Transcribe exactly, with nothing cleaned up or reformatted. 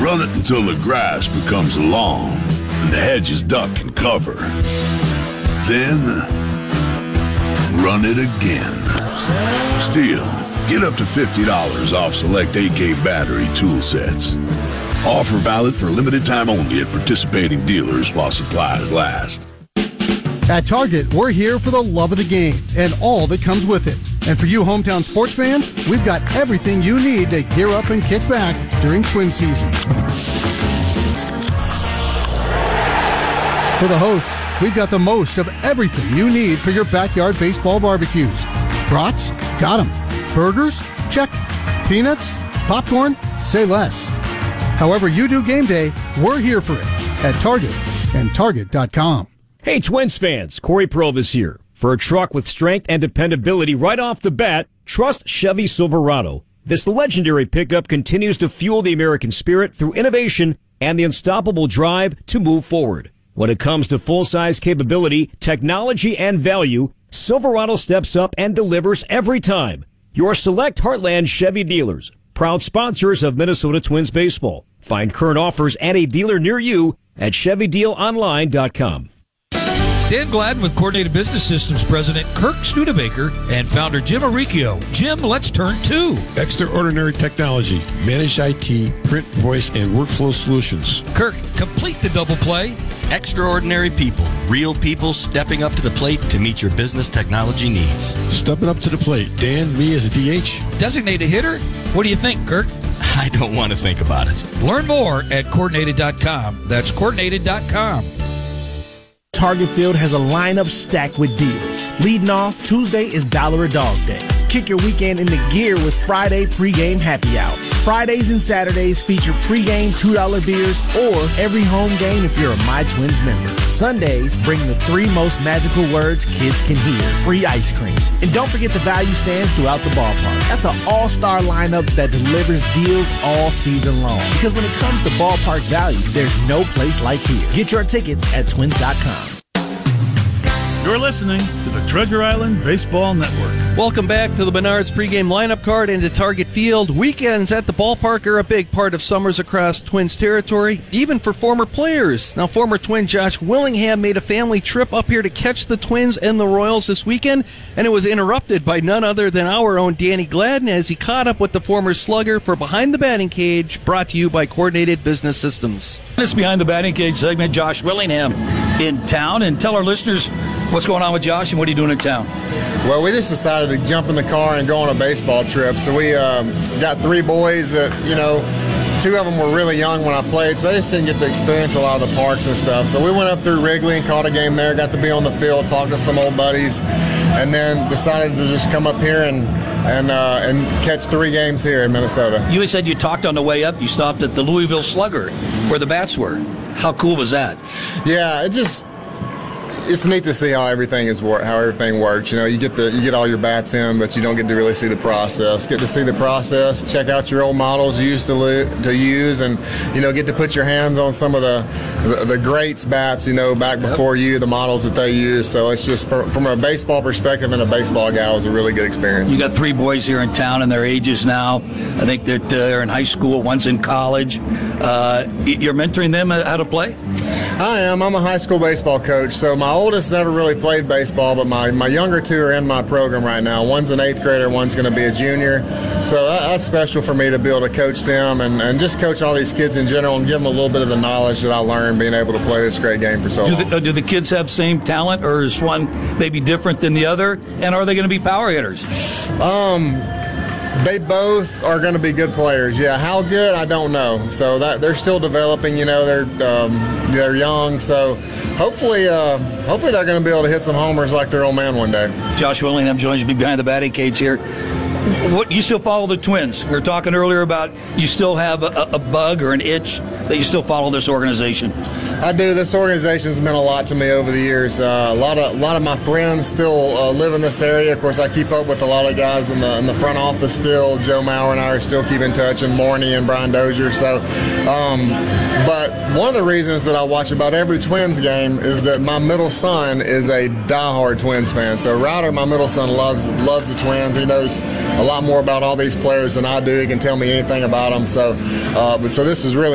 Run it until the grass becomes long and the hedges duck and cover. Then, run it again. Stihl, get up to fifty dollars off select A K battery tool sets. Offer valid for limited time only at participating dealers while supplies last. At Target, we're here for the love of the game and all that comes with it. And for you hometown sports fans, we've got everything you need to gear up and kick back during Twin season. For the hosts, we've got the most of everything you need for your backyard baseball barbecues. Brats? Got 'em. Burgers? Check. Peanuts? Popcorn? Say less. However you do game day, we're here for it at Target and Target dot com. Hey, Twins fans, Corey Provis here. For a truck with strength and dependability right off the bat, trust Chevy Silverado. This legendary pickup continues to fuel the American spirit through innovation and the unstoppable drive to move forward. When it comes to full-size capability, technology, and value, Silverado steps up and delivers every time. Your select Heartland Chevy dealers, proud sponsors of Minnesota Twins baseball. Find current offers and a dealer near you at Chevy Deal Online dot com. Dan Gladden with Coordinated Business Systems President Kirk Studebaker and founder Jim Arricchio. Jim, let's turn to extraordinary technology, managed I T, print, voice, and workflow solutions. Kirk, complete the double play. Extraordinary people, real people stepping up to the plate to meet your business technology needs. Stepping up to the plate. Dan, me as a D H. Designated hitter? What do you think, Kirk? I don't want to think about it. Learn more at coordinated dot com. That's coordinated dot com. Target Field has a lineup stacked with deals. Leading off, Tuesday is Dollar a Dog Day. Kick your weekend into gear with Friday pregame happy hour. Fridays and Saturdays feature pregame two dollar beers or every home game if you're a My Twins member. Sundays bring the three most magical words kids can hear: free ice cream. And don't forget the value stands throughout the ballpark. That's an all-star lineup that delivers deals all season long. Because when it comes to ballpark value, there's no place like here. Get your tickets at twins dot com. You're listening to the Treasure Island Baseball Network. Welcome back to the Menards pregame lineup card and to Target Field. Weekends at the ballpark are a big part of summers across Twins territory, even for former players. Now, former Twin Josh Willingham made a family trip up here to catch the Twins and the Royals this weekend, and it was interrupted by none other than our own Danny Gladden as he caught up with the former Slugger for Behind the Batting Cage, brought to you by Coordinated Business Systems. This Behind the Batting Cage segment, Josh Willingham in town, and tell our listeners what's going on with Josh and what are you doing in town? Well, we just decided to jump in the car and go on a baseball trip. So we um, got three boys that, you know, two of them were really young when I played, so they just didn't get to experience a lot of the parks and stuff. So we went up through Wrigley and caught a game there, got to be on the field, talk to some old buddies, and then decided to just come up here and and uh, and catch three games here in Minnesota. You said you talked on the way up. You stopped at the Louisville Slugger where the bats were. How cool was that? Yeah, it just... It's neat to see how everything is wor- how everything works. You know, you get the you get all your bats in, but you don't get to really see the process. Get to see the process, check out your old models you used to li- to use, and you know, get to put your hands on some of the the, the greats bats. You know, back before you, the models that they use. So it's just from, from a baseball perspective and a baseball guy, it was a really good experience. You got three boys here in town, and their ages now. I think that uh, they're in high school. One's in college. Uh, you're mentoring them how to play? I am. I'm a high school baseball coach. So my oldest never really played baseball, but my, my younger two are in my program right now. One's an eighth grader, one's going to be a junior. So that, that's special for me to be able to coach them and, and just coach all these kids in general and give them a little bit of the knowledge that I learned being able to play this great game for so do long. the, do the kids have same talent, or is one maybe different than the other? And are they going to be power hitters? Um... They both are going to be good players. Yeah, how good, I don't know. So that they're still developing. You know, they're um, they're young. So hopefully, uh, hopefully they're going to be able to hit some homers like their old man one day. Josh Willingham joins me behind the batting cage here. What, you still follow the Twins? We were talking earlier about you still have a, a bug or an itch that you still follow this organization. I do. This organization's meant a lot to me over the years. Uh, a lot of a lot of my friends still uh, live in this area. Of course, I keep up with a lot of guys in the in the front office still. Joe Mauer and I are still keep in touch, and Morney and Brian Dozier. So, um, but one of the reasons that I watch about every Twins game is that my middle son is a diehard Twins fan. So Ryder, my middle son, loves loves the Twins. He knows a lot more about all these players than I do. He can tell me anything about them. So, uh, but so this is really